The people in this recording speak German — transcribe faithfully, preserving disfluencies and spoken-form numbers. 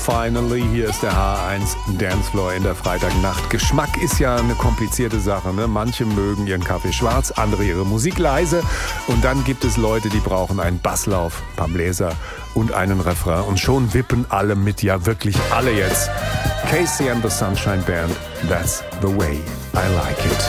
Finally, hier ist der H eins Dancefloor in der Freitagnacht. Geschmack ist ja eine komplizierte Sache, ne? Manche mögen ihren Kaffee schwarz, andere ihre Musik leise. Und dann gibt es Leute, die brauchen einen Basslauf, ein paar Bläser und einen Refrain. Und schon wippen alle mit, ja wirklich alle jetzt. Casey and the Sunshine Band, that's the way I like it.